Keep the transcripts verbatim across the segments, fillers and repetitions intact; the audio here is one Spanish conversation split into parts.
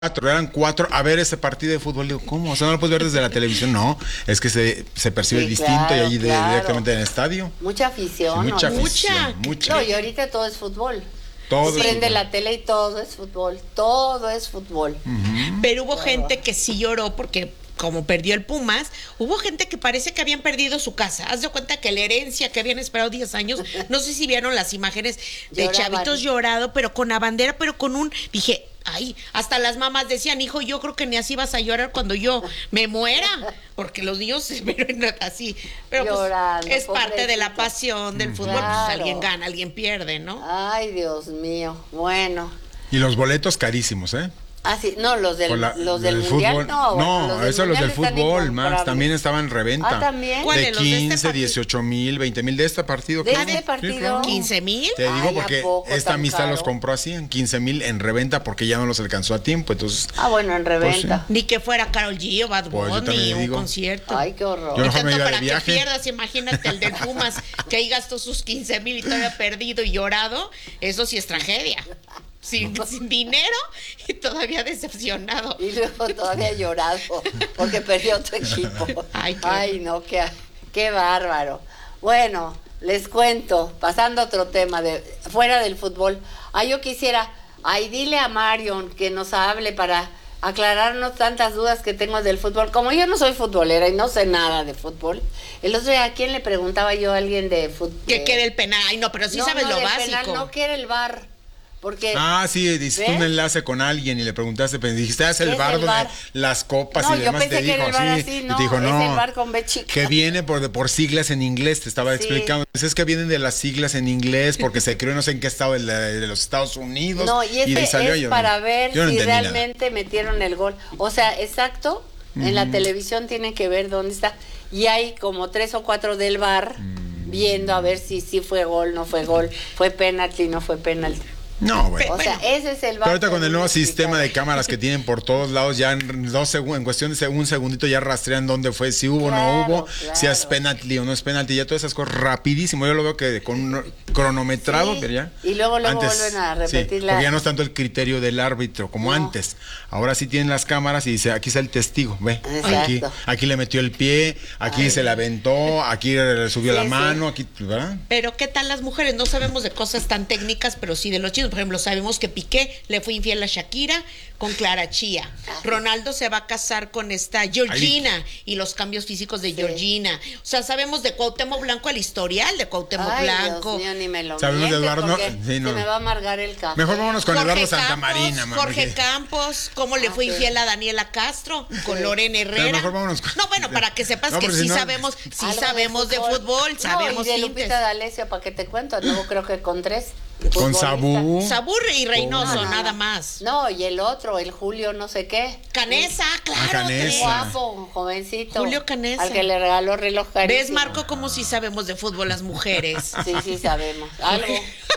Cuatro, eran cuatro a ver ese partido de fútbol. Digo, ¿cómo? O sea, no lo puedes ver desde la televisión. No, es que se, se percibe Sí, distinto claro, y allí de- claro. directamente en el estadio. Mucha afición. Sí, mucha ¿no? afición, mucha. No, y ahorita todo es fútbol. Todo Se es prende fútbol. la tele y todo es fútbol. Todo es fútbol. Pero hubo Claro. gente que sí lloró porque como perdió el Pumas, hubo gente que parece que habían perdido su casa. Haz de cuenta que la herencia que habían esperado diez años, no sé si vieron las imágenes de Lloraban. chavitos llorado, pero con la bandera, pero con un, dije, ay, hasta las mamás decían, hijo, yo creo que ni así vas a llorar cuando yo me muera, porque los niños se ven así. Pero pues, Llorando, es parte de la pobrecito. pasión del fútbol, pues Claro. alguien gana, alguien pierde, ¿no? Ay, Dios mío. Bueno. Y los boletos carísimos, ¿eh? Ah, sí. No, los del, Por la- los del mundial, fútbol. no. bueno, No, del eso los del mundial están fútbol, Max, incomprables. también estaban en reventa. Ah, ¿también? ¿Cuáles? De Los de este quince, partido. dieciocho mil, veinte mil de este partido. ¿De claro. este Sí, partido? claro. ¿quince mil? Te digo Ay, ¿a porque poco esta tan amistad caro? los compró así, en quince mil en reventa porque ya no los alcanzó a tiempo. Entonces, Ah, bueno, en reventa. Ni que fuera Karol G o Bad Pues yo Bunny, también un digo. concierto. Ay, qué horror. Yo Y mejor me tanto iba de para que viaje. pierdas, imagínate el del Pumas, que ahí gastó sus quince mil y todavía perdido y llorado, eso sí es tragedia. Sin, sin dinero y todavía decepcionado. Y luego todavía llorado porque perdió tu equipo. Ay, qué- Ay, no, qué, qué bárbaro. Bueno, les cuento, pasando a otro tema, de fuera del fútbol. Ay, yo quisiera, ay, dile a Marion que nos hable para aclararnos tantas dudas que tengo del fútbol. Como yo no soy futbolera y no sé nada de fútbol, el otro día, ¿a quién le preguntaba yo a alguien de fútbol? Que quede el penal. Ay, no, pero sí no, sabes no, lo del básico. penal, no, que era el V A R. Porque ah, sí, hiciste ¿ves? un enlace con alguien y le preguntaste, pero dijiste, ah, es ¿Qué el es bar el donde bar? las copas No, y yo demás. pensé Te que dijo, era el bar sí. así, Y no, te dijo, es no. el bar con B chica. Que viene por, por siglas en inglés, te estaba Sí. explicando. Es que vienen de las siglas en inglés porque se creó no sé en qué estado de, la- de los Estados Unidos. No, y de ese ahí salió, es yo no- para ver yo no si entendí nada. realmente metieron el gol. O sea, exacto, en la televisión tienen que ver dónde está. Y hay como tres o cuatro del V A R Mm. viendo a ver si sí fue gol, no fue gol, fue penalti, no fue penalti. No, bueno. O sea, ese es el V A R. Pero ahorita con el nuevo explicado. sistema de cámaras que tienen por todos lados, ya en dos segundos, en cuestión de un segundito ya rastrean dónde fue, si hubo o no Claro, hubo, claro. si es penalti o no es penalti, ya todas esas cosas rapidísimo. Yo lo veo que con un cronometrado, Sí, pero ya. y luego- luego vuelven a repetir sí, la- porque ya no es tanto el criterio del árbitro como No. antes. Ahora sí tienen las cámaras y dice, aquí está el testigo, ve, Exacto. aquí, aquí le metió el pie, aquí se la aventó, aquí le subió Sí, la sí. mano, aquí, ¿verdad? Pero ¿qué tal las mujeres? No sabemos de cosas tan técnicas, pero sí de los chinos. Por ejemplo, sabemos que Piqué le fue infiel a Shakira con Clara Chía. Ronaldo se va a casar con esta Georgina y los cambios físicos de Sí. Georgina. O sea, sabemos de Cuauhtémoc Blanco el historial de Cuauhtémoc Ay, Blanco. Dios mío, ni me lo Sabemos mientes del V A R, no, porque sí, no. se me va a amargar el café. Mejor vámonos con Eduardo Jorge Santamarina, Campos, mamá, Jorge porque- Campos, cómo le Ah, fue sí. infiel a Daniela Castro con Lorena Herrera. mejor vámonos con- No, bueno, para que sepas No, que porque sí si no- sabemos, sí Algo sabemos de fútbol, No, sabemos y de tintes. Lupita D'Alessio, ¿para qué te cuento? Luego creo que con tres. Con futbolistas. Sabú. Sabur y Reynoso, No, no, nada no. más. No, y el otro, el Julio no sé qué. Canesa, claro. Canesa. tres. Guapo, jovencito. Julio Canesa. Al que le regaló reloj carísimo. ¿Ves, Marco, cómo sí sabemos de fútbol las mujeres? Sí, sí sabemos. Algo.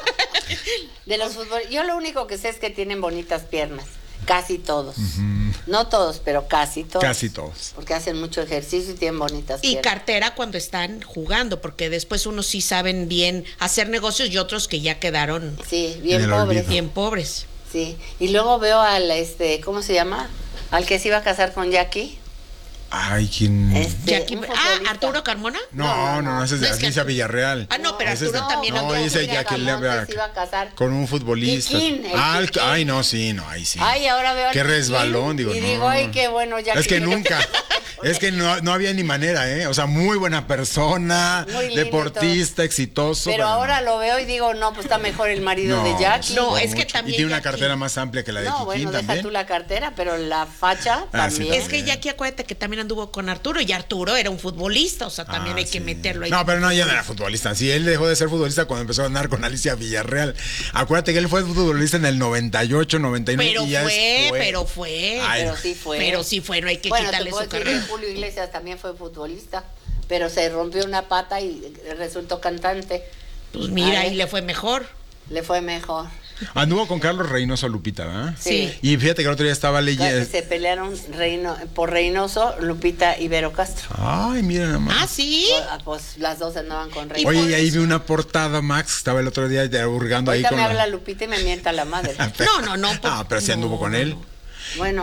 De los futbolistas. Yo lo único que sé es que tienen bonitas piernas. Casi todos. No todos, pero casi todos. Casi todos. Porque hacen mucho ejercicio y tienen bonitas Y piernas. cartera cuando están jugando, porque después unos sí saben bien hacer negocios y otros que ya quedaron Sí, bien En el pobres. olvido. bien pobres. Sí. Y luego veo al, este, ¿cómo se llama? Al que se iba a casar con Jackie. Ay, ¿quién? Este, Jackie- un ah, futbolista. ¿Arturo Carmona? No, no, no, no. no, ese es No, de es que- Alicia Villarreal. Ah, no, pero Ese es de- Arturo también No, andó- ese Mira, Jackie Gamonte Leverac. se iba a casar. Con un futbolista. Kikín, el Ah, el- Kikín. ay, no, sí, no, ahí sí. Ay, ahora veo al Qué Kikín resbalón, digo, y no. digo, ay, qué bueno, Jackie. Es que nunca, es que no, no había ni manera, ¿eh? O sea, muy buena persona, Muy lindo y deportista, exitoso. Pero ahora lo veo y digo, no, pues está mejor el marido de Jackie. No, por es que mucho. también Y tiene una Jackie- cartera más amplia que la de No, Kikín bueno, deja también. tú la cartera, pero la facha Ah, sí, también. Es que Jackie, acuérdate que también anduvo con Arturo y Arturo era un futbolista, o sea, también Ah, hay que sí. meterlo ahí. No, pero no, ya no era futbolista. Sí, él dejó de ser futbolista cuando empezó a andar con Alicia Villarreal. Acuérdate que él fue futbolista en el noventa y ocho, noventa y nueve. Pero y ya fue, después- pero fue. Ay, Pero sí fue. Pero sí fue, no hay que bueno, quitarle te puedo su decir carrera. que Julio Iglesias también fue futbolista, pero se rompió una pata y resultó cantante. Pues mira, A ahí ver. le fue mejor. Le fue mejor. Anduvo con Carlos Reynoso Lupita, ¿verdad? Sí. Y fíjate que el otro día estaba Casi leyendo. se pelearon Reino, por Reynoso, Lupita y Vero Castro. Ay, mira nada más. Ah, sí. Pues, pues las dos andaban con Reynoso. Oye, por y ahí eso- vi una portada, Max, estaba el otro día ya hurgando ahí Ahorita con me la- habla Lupita y me mienta la madre. No, no, no, por- Ah, pero sí anduvo no, con no, él. no. Bueno.